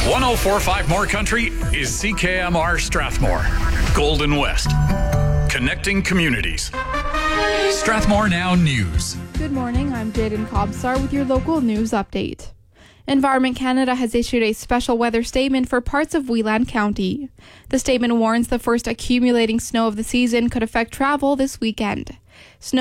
104.5 More Country is CKMR Strathmore, Golden West, connecting communities. Strathmore Now News. Good morning, I'm Jaden Cobstar with your local news update. Environment Canada has issued a special weather statement for parts of Whelan County. The statement warns the first accumulating snow of the season could affect travel this weekend. Snow